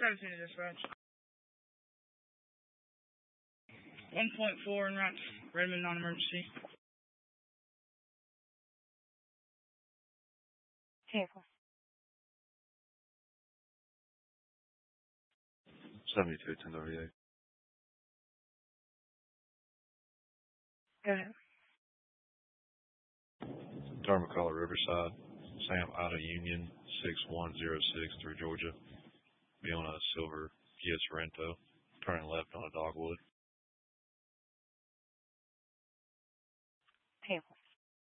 17 dispatch. 1.4 en route to Redmond, non-emergency. Careful. 72, 1038. Go ahead. Dartmouth McCullough, Riverside, Sam out of Union, 6106 through Georgia. Be on a silver Kia Sorento, turning left on a Dogwood. Careful.